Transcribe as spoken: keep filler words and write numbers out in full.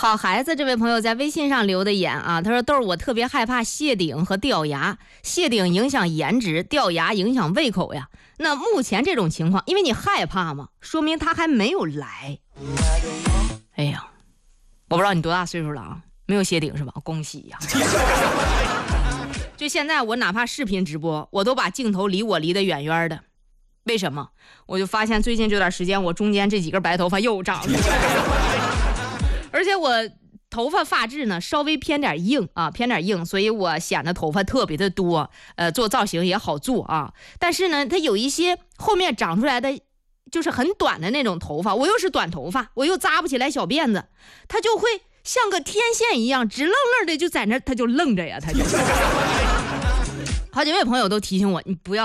好孩子这位朋友在微信上留的言啊，他说豆儿我特别害怕谢顶和掉牙，谢顶影响颜值，掉牙影响胃口呀。那目前这种情况，因为你害怕嘛，说明他还没有来。哎呀，我不知道你多大岁数了啊，没有谢顶是吧？恭喜呀！就现在我哪怕视频直播，我都把镜头离我离得远远的。为什么？我就发现最近这段时间我中间这几根白头发又长出来了，而且我头发发质呢稍微偏点硬啊，偏点硬，所以我显得头发特别的多，呃，做造型也好做啊。但是呢，它有一些后面长出来的就是很短的那种头发，我又是短头发，我又扎不起来小辫子，它就会像个天线一样直愣愣的就在那，它就愣着呀，它就。好几位朋友都提醒我，你不要